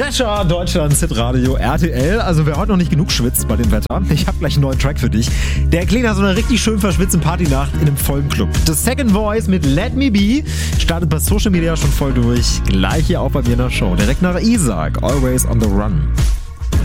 Jescha, Deutschland, Hitradio, RTL. Also wer heute noch nicht genug schwitzt bei dem Wetter, ich habe gleich einen neuen Track für dich. Der klingt nach so einer richtig schön verschwitzten Partynacht in einem vollen Club. The Second Voice mit Let Me Be startet bei Social Media schon voll durch. Gleich hier auch bei mir in der Show. Direkt nach Isaac, Always on the Run.